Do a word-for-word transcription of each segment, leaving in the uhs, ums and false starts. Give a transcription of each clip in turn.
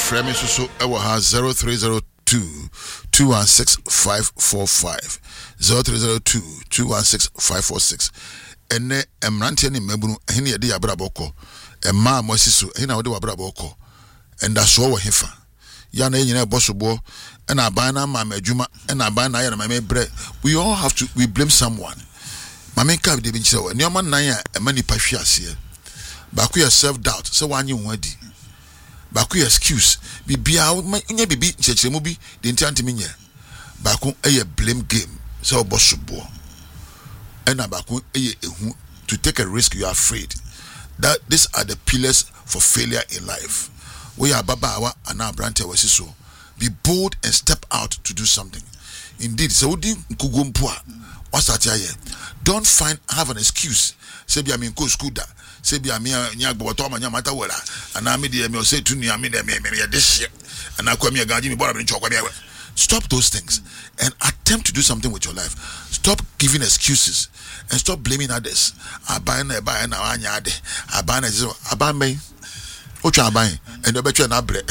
frame so so ewa ha zero three zero two two one six five four five zero three zero two two one six five four six ene emrante ne mabunu hene ye de yabraboko emma amosiso hene na wo de wabraboko enda so wo hefa ya na nyina ebosobo ena aban na ma madwuma ena aban na ya na ma bre. We all have to we blame someone. Mama ka de bi nchire ni oma nan ya ema ni pa hwe ase ba ku ya self doubt so wanyi wadi ba ku ya excuse bibia nya bibi nchechiremu bi de ntiante menye ba ku eye blame game so obosobo ena ba ku eye ehu to take a risk. You are afraid that these are the pillars for failure in life. We are babawa and now brante wasiso. Be bold and step out to do something. Indeed, so udi nkugumpoa wasatiaye. Don't find have an excuse. Say be amin ko school da. Say be amin nyagbo to ma nyamata wala. Ana me de me say tu ni amin de me me de shit. Ana kwa me gaji me bora me chokwa me. Stop those things and attempt to do something with your life. Stop giving excuses and stop blaming others. Abana ba na anya ade. Abana so abame. Ocha aban and obetwe na bre.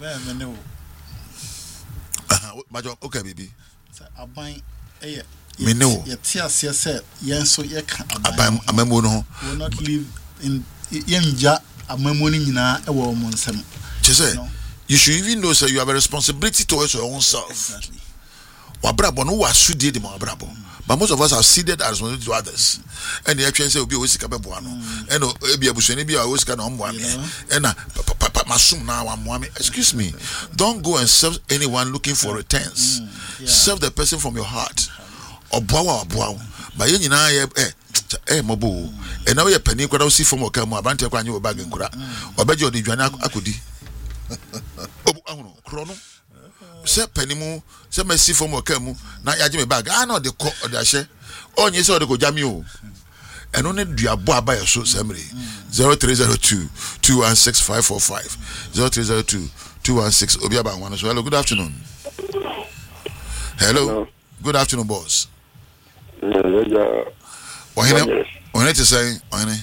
Okay, baby. Aban eh me know. Ye tia se se yen so ye ka aban amamo no will not live in yenja amamo ni nyina e wo mo nsem. Chese you should even know say you have a responsibility towards your own self. Exactly. Wabrabo no wasudie de wabrabo. But most of us have ceded our responsibility to others. And the actually say obi o sika bebo ano. And ebi abusani bi o sika na omwa me. And na masum na wa me. Excuse me. Don't go and serve anyone looking for returns. Mm, yeah. Serve the person from your heart. Oboa oboa. Ba ye nyina ye eh eh mobo. And now ye pani kwada si from okamu abante kwa nyi bag nkura. Obeje odi dwane akodi. Obu ahunu krono. Se panimu se mesi from okamu na yaje me bag ah no de ko de ahye onye se o de ko jami o eno ne duabo abaye so samre zero three zero two two one six five four five zero three zero two two one six obi aba one. So hello, good afternoon. Hello, hello. Good afternoon, boss. Yeah, ohene ohene te say ohene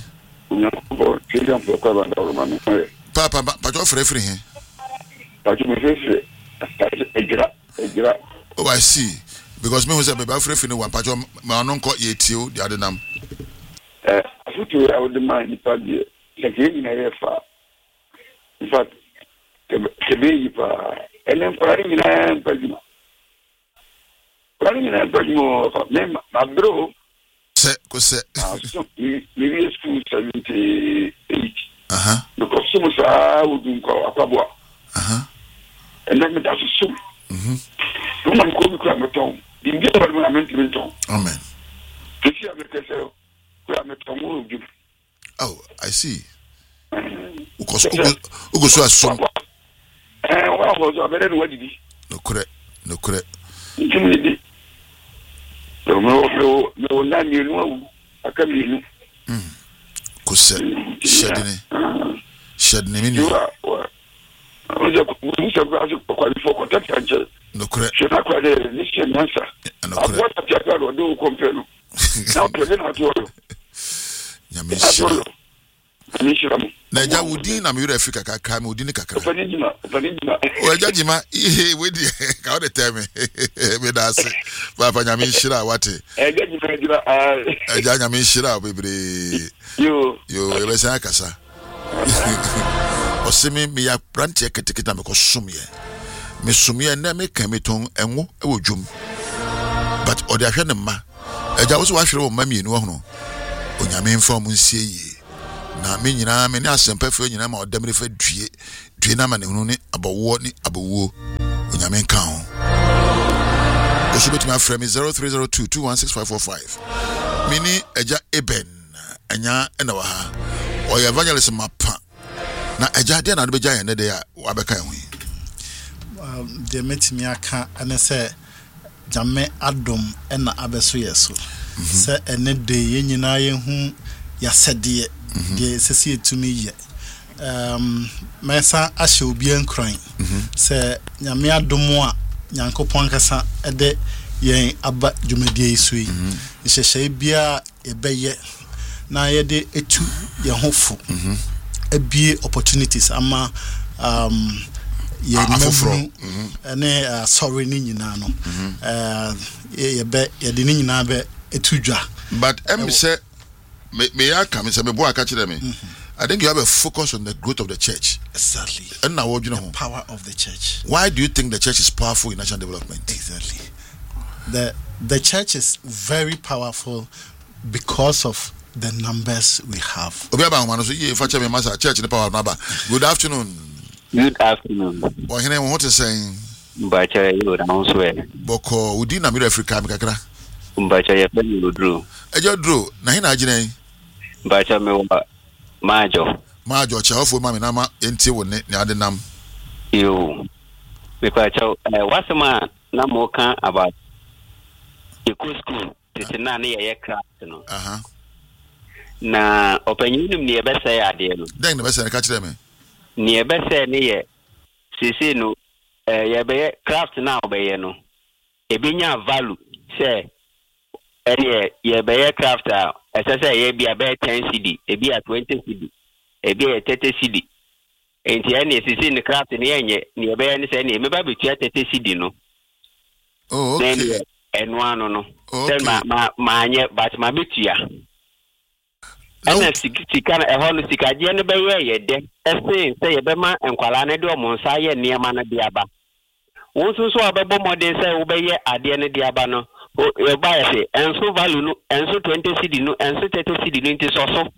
papa pa jo free free he pa jo me free Ejira, ejira. Oh, I see. Because me who say baby free free one patch my uncle ye tio the other nam. Eh, futu I would demand if I be in a fa. In fact, the baby pa and then planning in a pajama. Planning in a pajama name my bro. Say, go say. Maybe school seventy-eight. Uh-huh. Because some of us would do a pabwa. Uh-huh. And then that's so. Mhm. Woman go to Clamaton. The government went on. Amen. This year, the Clamaton will give. Oh, I see. Because Ugo so as some. And what was a better what did he? No correct. No correct. Intimidate. No, no, no, none you know. I come in. Hmm. Cause shedding. Shedding. You are. No correct. Should I call the initial answer? No correct. What a jacket or do compare. Now, present at all. Yamisha. Yamisha. Naja Woodin, I'm your Africa, Kram Woodin Kaka. Panima, Panima. Oh, Jajima, eh, with you. How to tell me? With us, Papa Yamisha, what? I get you, I Yamisha, baby. You, you, you, Kasa. Osimi me ya branche keteketa me kosumye me sumye na me kan meton enwo e wodwum but odi ahwe ne ma eja wo so wa hwere wo ma mienu hono onyame mfa mu nsie yi na me nyina me ne asempa fe nyina ma odamre fa due due na ma ne hunu ne abowo ni abowo onyame kan ho oso betuma frame zero three zero two two one six five four five mini eja eben anya ena wa ha o evangelist mapa na ejade na be giant dey wabeka hu um de metimi aka ane se jame adom ena abeso yeso se ene de yenyina ye hu yasede de sesi etumi ye um mesa ahye obi ankran se nyame adom a nyankopon kasa ede yen aba dwumadie isu yi nhyehyɛ bia ebeye na ye de etu ye hofo abie opportunities ama um ye mabru ene sorry ni nyina no eh ye be ye de ni nyina be etudwa. But em say me me aka say me boy aka kire me. I think you have a focus on the growth of the church. Exactly. And now what you know? The power of the church. Why do you think the church is powerful in national development? Exactly. The the church is very powerful because of the numbers we have. Good afternoon. Good afternoon. Well, here what is saying? Mbacha you down swear. Boko udi na mi Africa mi kakra. Mbacha ye pe mi Drew. Ejo Drew, na hin na agine. Mbacha me wa Majo. Majo cha ofo ma me na ma enti wo ne ne ade nam. Yo. Me kwa cha eh wasema na mo kan about Eco school. Tete na ne ye craft no. Aha. Na openyum ni ebesa ya ade no. Den na besa ne ka kire me. Ni ebesa ne ye sisi no eh ye be craft na obeye no. Ebinya value say ere ye be craft a esese ye bia be ten C D, e bia twenty C D, e bia thirty C D. Enti ene sisi ni craft ni enye ni be ne say ni me ba betua thirty C D no. Oh okay. Enu ano no. Okay. Then ma ma ma anye but ma betua. Ana sika na ehọ no sika je ne be ye de. Ese say ye be ma enkwala ne de omo nsa ye niema na de aba. Won so so abebo modern say wo be ye ade ne de aba no. You buy say enso value no enso twenty C D no enso thirty C D no into so so.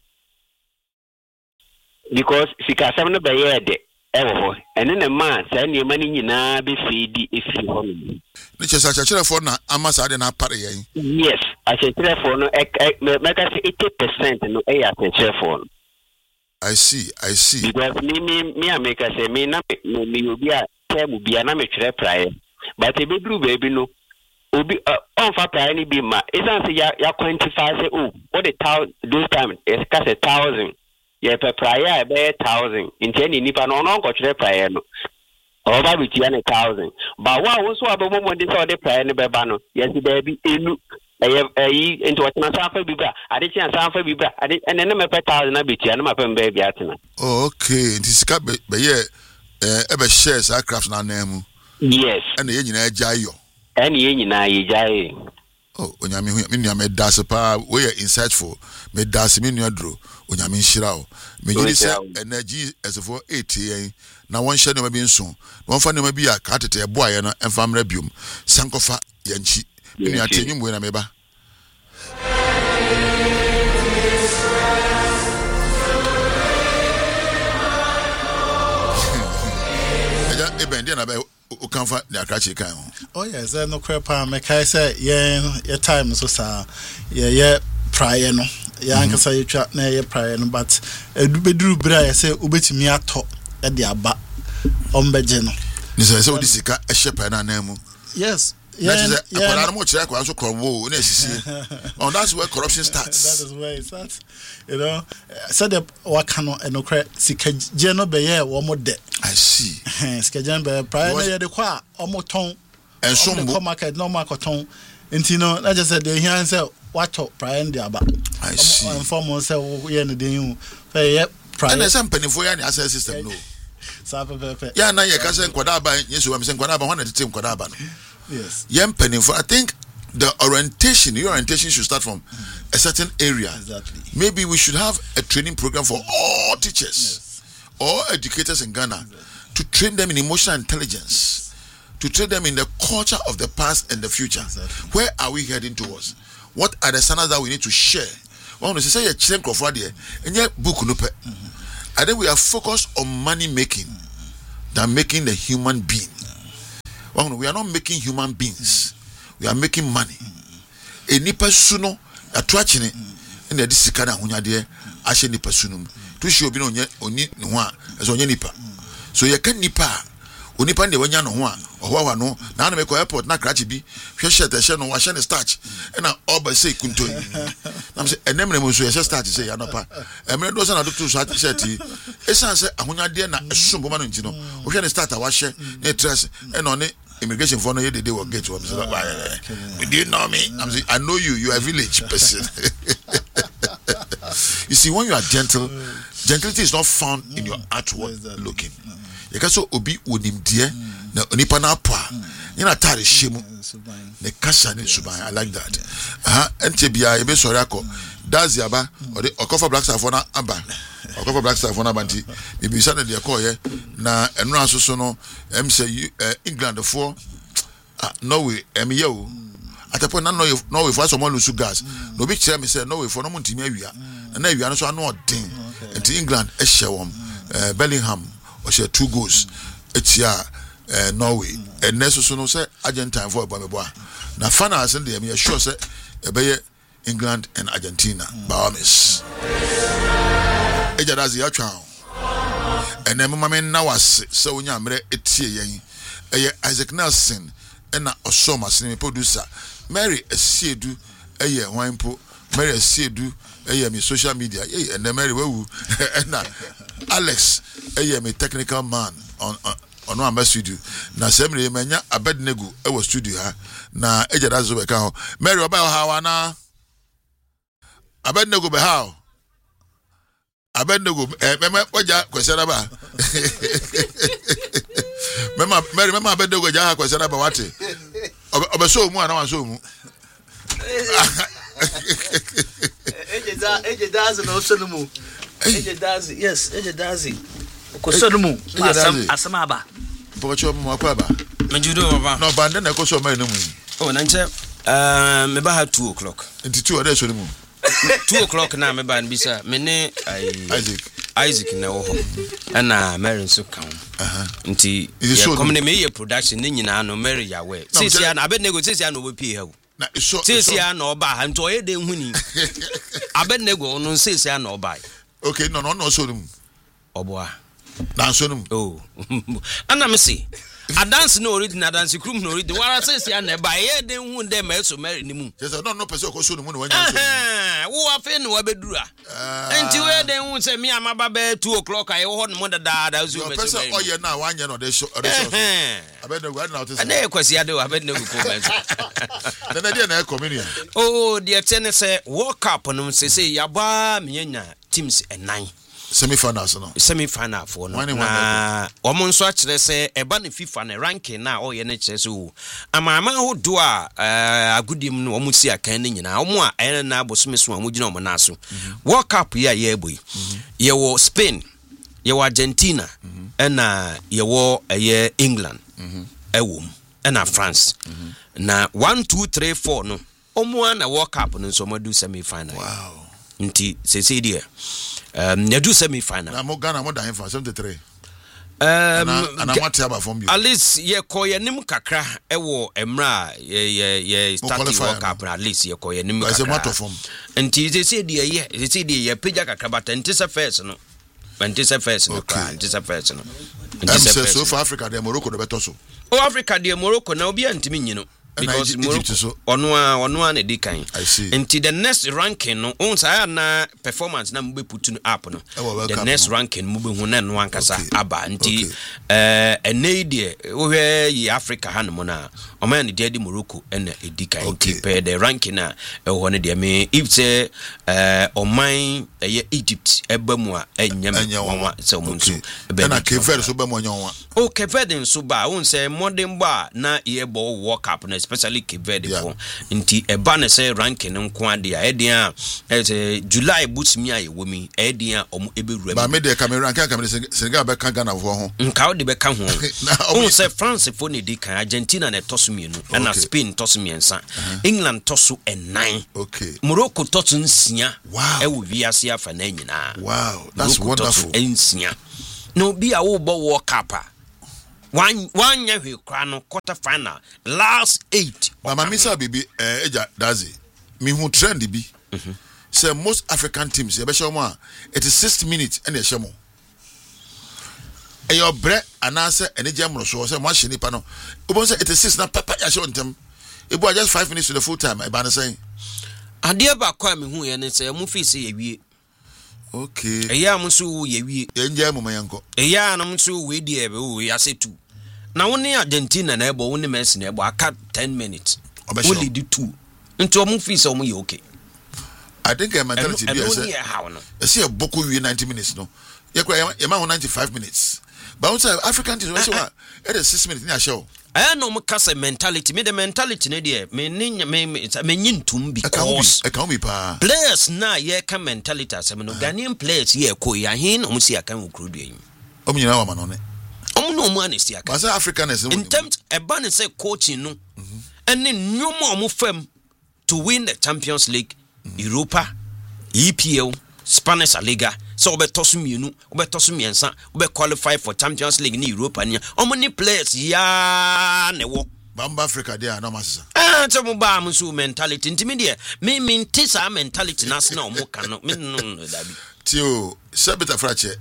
Because sika seven be ye de. Ewo ene ne man say niema ni nyina be feedi efi ho no. Ni chesa chachira for na amasa ade na pare yen. Yes, I say for no make us eighty percent no e ya for. I see, I see. Because me me me make us say me na me obi a term bia na me twere prae. But e be dru baby no obi on fa prae ni bi ma. Isan say ya ya quantify say oh what the thousand those time is cast a thousand. Ye pe prae be a thousand. Inte ni nipa no no go twere prae no. Over with you a thousand. But what also about moment this or the prayer in the bano? Yes, baby, enu. I into what my son for Bibra. I did chance for Bibra. I did and then my pet thousand a bit, and my pen baby at na. Okay, it is cut, but yeah, ever shares aircraft na name. Yes, and the engine jayo. Any engine I jay. Oh, when I mean, I made Dasapa, we are insightful, made Dasim Drew, when I mean Shirao. May you say energy as for eighty. Now one share no be soon. One fan no be a cat a boy and fam rebium. Sankofa yanchi. Mini atenu mu na meba. Eja ebendi na be o kanfa na akrachi kan ho. Oh yes, no crepa me kai say ye ye time so sa ye ye prayer no. Ya ankasa ye twa na ye prayer no but edubeduru bra ye say obetimi ato e de aba ombeje no. Ni say say odisika e shepa na na mu. Yes. Yeah, yeah. I'm watching that so crumble. Oh, that's where corruption starts. That is where it starts. You know, said the wakano and no credit. Sika jeno be ye one more de. I see. Sika jeno be prior ye de kwa omo ton and some market no market ton. Inti no, I just said the here and say what top prior the aba. I see. And form on say ye no dey you. Pay ye prior. And there's some penny for any access system no. Sa pepe. Yeah, na ye ka say kwada ba yesu am say kwada ba one at the team kwada ba no. Yes. Young penny for I think the orientation, your orientation should start from mm. a certain area. Exactly. Maybe we should have a training program for all teachers, yes. all educators in Ghana, exactly. to train them in emotional intelligence, to train them in the culture of the past and the future. Exactly. Where are we heading towards? What are the standards that we need to share? Well, they say a chink of what and yet book no pe. I think we are focused on money making mm-hmm. than making the human being. Well, we are not making human beings. We are making money. A nipa suno attracting it. And the disikana hunya de ashe nipa sunum. To show be no oni no as onye nipa. So you can nipa. Onipa de wanya no ho a ohwa no na na make airport na krachi bi hwe shirt e she no wa she ne starch e na oba say kunto na say enem nem so ye starch say ya no pa emre do say na do to shirt e san say ahonya de na esumbo ma no nti no wo hwe ne start a wa she ne dress e no ne immigration for no ye dey work get what say do you know me I'm say I know you you are a village person. You see, when you are gentle, gentility is not found mm. in your outward exactly. looking. Mm. You can so obi onim die na onipa na apa. You na tare shemu. Ne kasa ne suban. I like that. Aha, ente bia e be sori akọ. That's yaba or the Okofa Black Star for na aba. Okofa Black Star for na banti. Bibi sa na de akọ ye na enu asoso no em say England for Norway em ye o. At a point na Norway Norway for someone lose gas. No be tell me say Norway for no montimi awia. Na awia no so anu odin. Enti England e hye wom. Bellingham or share two goals. Etia uh, Norway and neso so no say Argentine for Bameboa. Na finals in there me sure say e England and Argentina. Bahamas. Eja dazi ya twa. And then mama men na was so nya mre etie yen. Eye Isaac Nelson and na Osoma cinema producer. Mary Esiedu eye hwanpo. Mary Esiedu eye me social media. Eye and Mary wewu and na Alex eye me technical man on on ono amba studio na semre manya Abednego e was studio ha na eja dazo be ka ho Mary oba ha wa na Abednego be ha Abednego eh mema oja kwesera ba mema Mary mema Abednego ja ha kwesera ba wate obe so mu ana wa so mu eje da eje dazo no so mu eje dazo yes eje dazo ko so mu asam asam aba Bocho mo akwaba. Majudo baba. No bande na ko so ma enum. Oh na nche eh me ba ha two o'clock. Nti two ode so mu. two o'clock na me ba bisa me ne Isaac. Isaac na wo ho. Na Mary so kan. Aha. Nti ye come ne me ye production ne nyina no Mary ya we. Sisi ya na Abednego sisi ya no we pie ha. Na so sisi ya na oba ha nti oye de huni. Abednego no sisi ya na oba. Okay, no no no so mu. Oboa. Dansonum. Oh. Ana me see. A dance no original dance krum no original. Wara say say na ba ye den hu dem e so meri ni mu. Yes, no no person ko so no mu no wanya so. Eh, wo afi no abedura. Enti we den hu say me amaba be two o'clock aye ho no mo da da so me so. Person oye na wanya no dey so. Abednego na out say. Na e kwasi ade Abednego ko be so. Na dey na e communion. Oh, the ten say World Cup no say say ya ba me nya teams e nine. Semi-finals no. Semi-final for no. Na omo nso a kire se eba ne FIFA ne ranking na o ye ne kire so. Amama ho do a agudim no omo si akan ne nyina. Omo a ene na abosom so omo gina omo na so. World Cup ya ye boy. Ye wo Spain, ye wo Argentina, na ye wo ye England. Ewom. Na France. Na one two three four no. Omo na World Cup no so do semi-final. Wow. Nti se se dia. Um, you do semi-final. I'm Ghana more than for seventy-three. Um, and I'm what about from you. At least ye call your nim kakra ewo emra ye ye ye starting World Cup at least ye call your nim kakra. As a matter form. And they say the ye they say the ye pija kakra but ntisa first no. Ntisa first no. Ntisa first no. Ntisa so for Africa the Morocco the better so. Oh Africa the Morocco na obi antimi nyino. Because Morocco so onwa onwa na dikan. I see. Until the next ranking no on say na performance na mbe put up no. The next ranking mbe hu na no ankasa aba nti eh ene die wo hwe yi Africa hanmo na o man de di Morocco na edikan nti per the ranking na e ho ne de me if say eh o man eh Egypt eba mu a enyam wanwa say o munso be na Cape so be mu nyanwa. O Cape so ba won say modern ba na ye bo World Cup na especially Cape Verde for nti eba na say ranking nko ade a edian eh July butimi aye womi edian omo ebewura ba me de Cameroon kan Cameroon Senegal be kan Ghana for ho nka o de be kan ho o say France for ne di kan Argentina na toso mienu na Spain toso miensa England toso nine okay Morocco toso nsia wow e wo wiase afa na nyina wow that's wonderful nsia no bi a wo bo World Cup One one year we crown quarter final last eight. Mama Misa Bibi eh eja dazi. Mi hu trend bi. Mhm. Say most African teams e be show mo it is sixty minutes and e show mo. E your bre anase ene jam so say mo shini pa no. Obo say it is six na papa ya show ntem. E bo just five minutes to the full time e ba na say. Ade ba kwa me hu ye ne say mo fi say ye wie. Okay. Eya mo so ye wie. Ye nja mo mayanko. Eya na mo so we die be o ya say two. Na woni Argentina na ebo woni Messi na ebo aka ten minutes. Only do two. Nti o mu fi say o mu ye okay. I think a mentality be as a see a boku we ninety minutes no. You cry you ninety-five minutes. But also African teams also at a six minutes near show. I know my case mentality. Me the mentality ne there. Me me me me nyintum because players na ye can mentality as me no Ghanaian players ye ko ya hin omo si aka ukuru duan. Omo nyina wa ma no ne. Omo no omo anesti aka. But Africans in terms e ba ne say coaching no. Ene nyoma omo fam to win the Champions League, Europa, E P L, Spanish Liga. So we toss mienu, we toss miensa, we qualify for Champions League in Europe and how many players ya ne wo Bamba Africa there no massa. Ah, so mo ba mo so mentality intimidate. Me me ntisa mentality nas na mo kan no. Me no dabi. Tio, sabeta frache.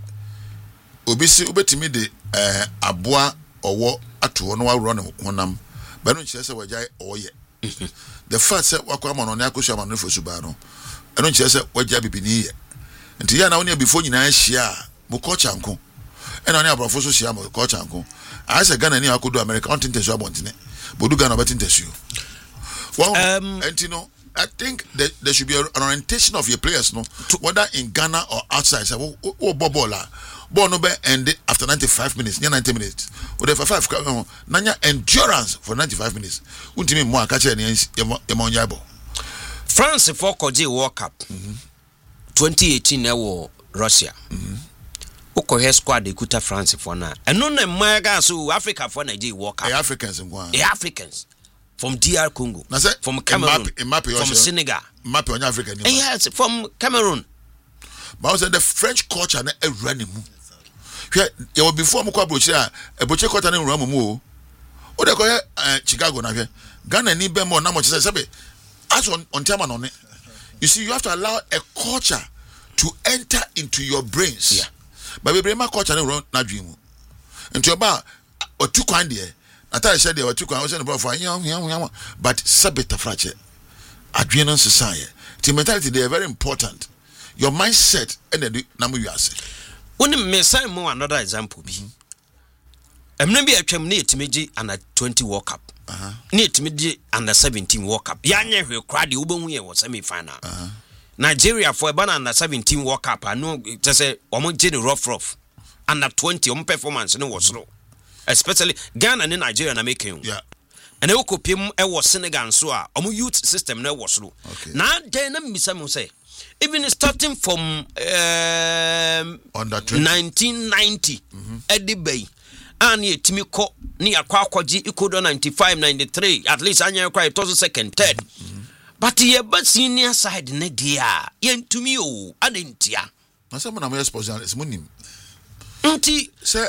Obi si obetimi de eh aboa owo ato no wa ro ne honam. Ba no nkyere se wajai oye. The fact say wakwa mo no ne akosua ma no fo suba no. Eno nkyere se wajai bibini ye. Nti ya na woni before nyina ahia mo coach anko e na ne abrofo so hia mo coach anko I say Ghana ni akodo America on tintesu abontine bodu Ghana batintesu well um and you know I think that there should be an orientation of your players no whether in Ghana or outside say wo bobola ball no be end after ninety-five minutes near ninety minutes with the five nanya endurance for ninety-five minutes untimi mo aka che ne e mo nyabo France for Koji World Cup twenty eighteen na wo Russia. Mhm. Oko he squad de kuta France for na. Eno na maga so Africa for Nigeria World Cup. The Africans ngwa. The Africans from D R Congo. Na say from Cameroon. Map, map from Senegal. Map on Africa ni. Yes, from Cameroon. But was the French culture na ewra ni mu. Hwe ye wo before mo kwa brochi a eboche culture na ewra mu o. O de ko he Chicago na hwe. Ghana ni be mo na mo chese sebe. As on on time on it. You see, you have to allow a culture to enter into your brains. Yeah. But we bring my culture and na dream. Into about or two kind there. I thought I said there were two kind. I was saying about yam yam yam. But sabita fracture. Adrenaline society. The mentality they are very important. Your mindset and the number you are saying. When me say more another example be. I'm not be a chum near Timiji and a twenty World Cup. Uh-huh. Near Timiji and a seventeen World Cup. Yanya who cried the Ubunwe was semi final. Uh-huh. Nigeria for a ban under seventeen World Cup. I know to say Omo Jenny rough rough. Under twenty on performance no was slow. Especially Ghana and Nigeria na making. Yeah. And they could pim e was Senegal so Omo youth system no was slow. Okay. Now then me say even starting from um, under nineteen ninety mm-hmm. Eddie Bay. And ye Timiko near Kwakwaji Ikodo ninety-five ninety-three at least anya cry it was second third. Mm-hmm. But ye but senior side ne dia yen to me o adentia. Na some na my sponsor is money. Nti say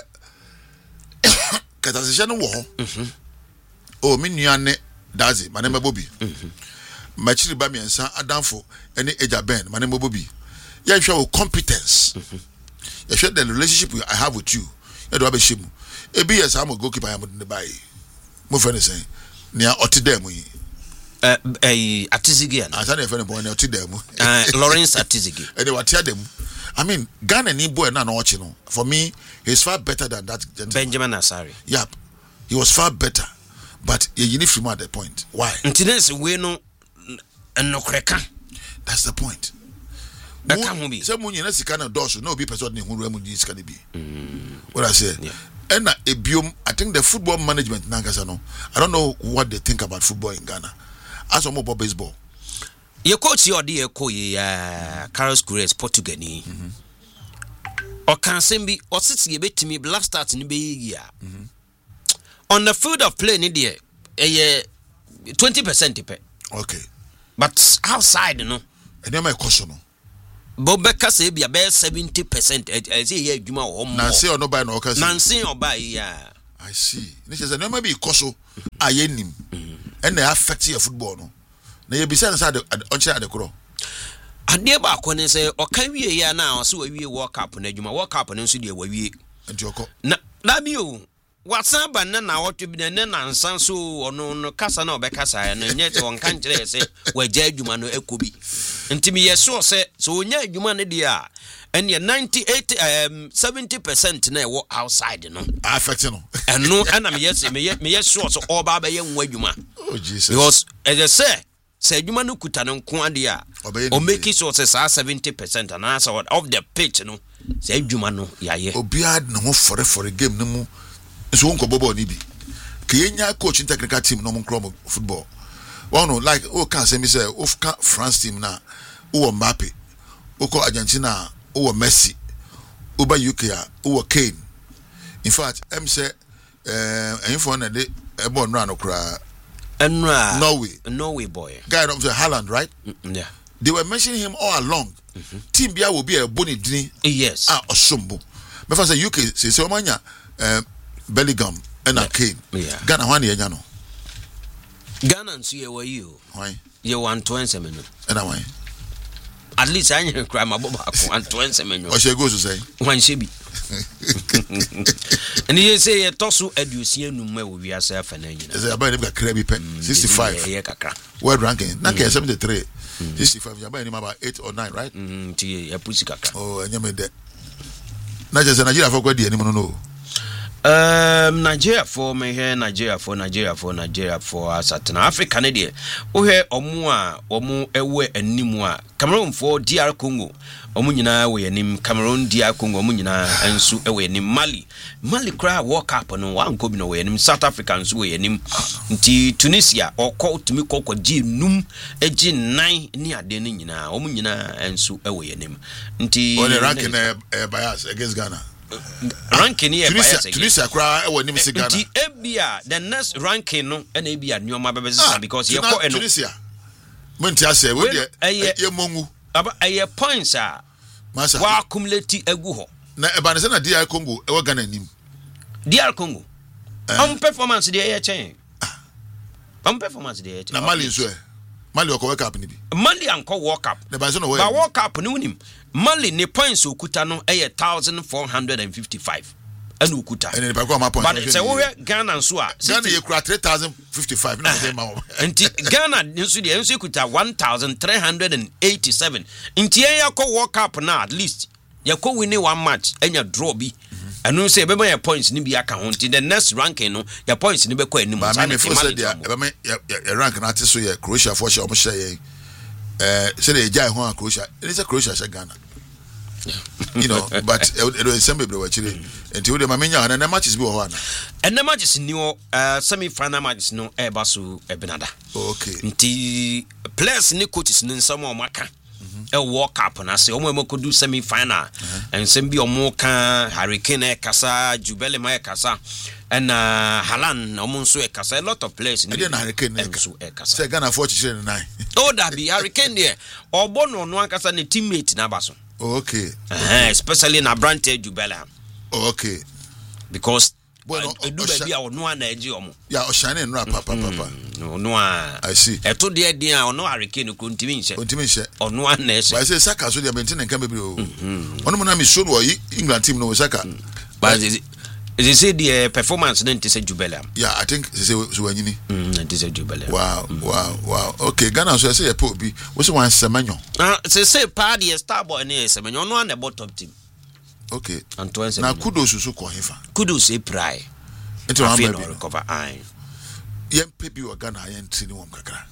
kata se no wo ho. Mhm. O me nuane dazi manema Bobby. Mhm. Machiri ba miensa adamfo ene eja ben manema Bobby. Ye hwe competence. Mhm. Ye hwe the relationship I have with you. E do abehemu. Ebi yes am goalkeeper am in the buy. Mo friend say near otidem yi. Eh eh Atizigi and Asa na friend boy na otidem. Eh Lawrence Atizigi. E dey watia dem. I mean Ghana ni boy na na watch no. For me he's far better than that gentleman. Benjamin Asari. Yep. He was far better. But you need from at the point. Why? Incidents we no enokreka. That's the point. That can be. Some when you na sika na doso no be person ni hu mu sika ni bi. What I say? Yeah. And a biom, I think the football management Nagasano. I don't know what they think about football in Ghana. As a mobile baseball. Your coach your dear ko ya Carlos Gures Portuguese. Or can send be or sits ye bet to me blast start in be year. On the field of play in India, a twenty percent depend. Okay. But outside, you know. And then my question. Bobeka say be about seventy percent. I say yeah, Juma or more. Nancy or no buy no okay. Nancy or buy yeah. I see. This is a number be koso ayenim. And they affect your football no. Na you be say inside the onche at the kro. Ade ba ko ne say o kan wie ya na so wie World Cup na Juma World Cup no so de wa wie. Enti okọ. Na na bi o. Watsan ba na na wotu bi na na nsan so ono no kasa na obekasa na nye te won kan kire se wagya adwuma no ekobi ntimi yeso se so onya adwuma ne dia and ninety-eight um seventy percent na wo outside no affect no eno ana me yes me me yeso so oba ba ye nwa adwuma oh Jesus because as I say sɛ adwuma no kuta no nko ade a o make it so say seventy percent and answer of the pitch no sɛ adwuma no yaye obia na ho fore fore game no mu so won ko bobo ni bi ke yenya coach technical team no mo nkro football one no like o can say me say of France team na o Mbappe o ko Argentina o Messi o ba U K o Kane in fact em say eh info na de e bo no anokra Enra Norway Norway boy guy of the Haaland right mm-hmm. Yeah, they were mentioning him all along. Mm-hmm. Team bia will be a boni dini yes ah osombo me fa say U K say say omanya eh Bellingham and yeah. Kane yeah. Ghana hwan ye nya no Ghana nso ye wa you why ye one twenty no and why at least I can cry my boba one twenty no o she go to say one shebi and you say ye tosu adusia num ma wo wiase afa na nyina say about dem ka kra bi pen sixty-five ye kakra world ranking na ka seventy-three sixty-five you about about eight or nine right mm ti ye pusi kakra oh anyame de na je say Nigeria for kwa di ani mo no Um, Nigeria for me here, Nigeria for Nigeria for Nigeria for Saturn Africa, Canada. Oh, here, Omua, Omu, Ewe, and Nimua, Cameroon for D R Congo, Omunina, we name Cameroon, D R Congo, Omunina, and Su away name Mali. Mali cry walk up on one Kobino way, and South Africans way, and him Tunisia, or called to me Coco G Num, a G nine near Denina, Omunina, and Su away name. Nti, on the ranking uh, bias against Ghana. Ranking here Tunisia Tunisia cry when him say Ghana the Abia the next ranking no and Abia nyoma bebeza because you ko eno Tunisia menti ase we de ye mongu aba aye points a wa accumulate egu ho na e ba ne se na D R Congo e wa Ghana nim D R Congo on performance dey ye chen on performance dey ye chen na Mali so e Mali ko World Cup ni bi Mali anko World Cup na ba so no we ba World Cup ni unim Mali ne points okuta no e one thousand four hundred fifty-five anu okuta ene ba ko ma point but say we Ghana so a Ghana ye kura three thousand fifty-five na dey ma nti Ghana nso dey nso okuta one thousand three hundred eighty-seven nti ye yakọ World Cup na at least yakọ win one match enya draw bi anu say be my points ni bi aka ho nti the next ranking no your points ni be kwa anim ba me for say dia be me rank na ate so ye Croatia for sure o mo share eh say the jai ho Croatia it is a Croatia share Ghana you know but it was some people were chile until the mamenya and the matches be ho ana and the matches ni uh semi final matches no e ba so e benada okay nti players ni coaches ni nsam o maka e World Cup na say o mo ko do semi final and sem bi o mo kan Hurricane e kasa Jubele ma e kasa and uh, Haaland o mo nso e kasa a lot of players ni na Hurricane e kasa say Ghana for chile nine oh that be Hurricane there ogbo no no akasa ne teammate na ba so okay uh, especially in Abrante Jubela okay because bueno do be a no na eji omo ya o shine no papa papa no no I see eto de de a ono Hurricane ko ntimi nche ntimi nche ono na ese why say Saka so de maintain nkan bebre o ono mo na mi so no England team no Saka but they say the performance then say Jubela yeah I think they say so wanyini mm they say Jubela wow wow wow okay Ghana so say e po bi we say one Semenyo ah say say pa the star boy na Semenyo no na bottom team okay Antoine na kudos so ko hefa kudos e prai into how maybe recover ai yen pebi o Ghana yen training won kakra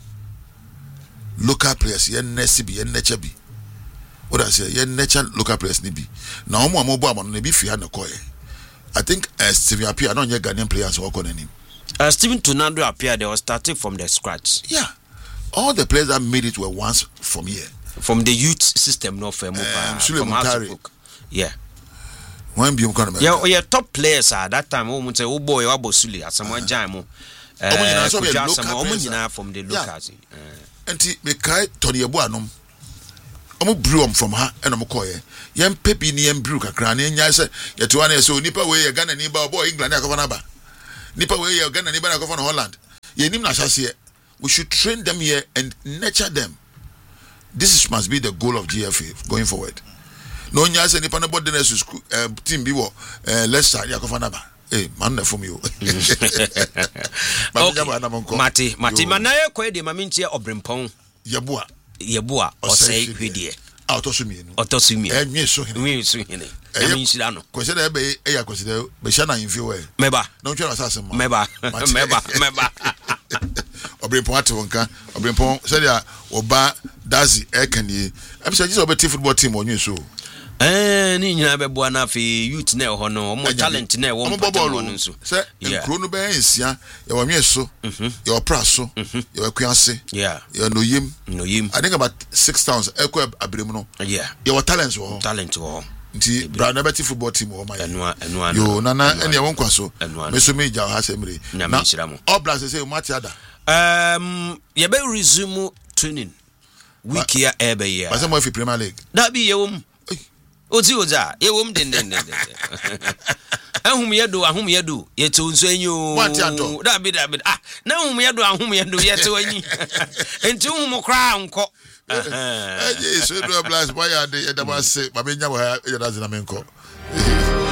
local players yen nesi bi yen nature bi what I say yen nature local players ni bi na omo amobo amano na bi fi ha na koye I think uh, Steven Appiah don't get Ghanaian players who are on him. Uh, Steven Tonando Appiah, they were starting from the scratch. Yeah, all the players that made it were once from here, from the youth system, no from um, from yeah. When be yeah, yeah, top players at that time. Oh, say, oh boy, Abo Suli, as someone Jamo. Uh, from the locals. And me kai Tony Abuanum. Omo brew am from her and omo koye yem pepi ni yem brew kakra na nya se yeto ana so nipa we ye Ghana ni ba boy England akofo na ba nipa we ye Ghana ni ba akofo na Holland ye nim na hyase we should train them here and nurture them. This is, must be the goal of G F A going forward. No nya se nipa na body na school uh, team bi wo uh, Leicester akofo na ba eh man na from you Mati Mati manaye ko de mamintie obrempon yeboa yeboa osei hwedie autosumienu autosumienu enwe so hene enwe so hene ami nshira no ko se da be e ya ko se da be sha na yimfi we meba no ntwa asase ma meba meba meba Obrempon ate wonka Obrempon said ya oba dazi ekanie am say Jesus obeti football team onyu so eh ni nyina beboa na fe youth na ho no mo talent na wo mpata no nso say enkro no be ensia ye wonwe so ye opra so ye wakuase yeah ye no yim no yim I think about six towns ekwa abrem no yeah ye what talents wo talent wo nti brother beti football team wo my enu enu yo nana ene won kwaso me so me ja ha semre na obla say mati ada um ye be resume training week ya ebe ya ba say mo fi Premier League da bi ye wom oti oza ye wom den den den ahum yedo ahum yedo ye to nso enyo da bi da bi ah na ahum yedo ahum yedo ye to anyi enti hum kra nko eh eh so do blast boy ya de ya da ba se ba be nya bo ya da zina me nko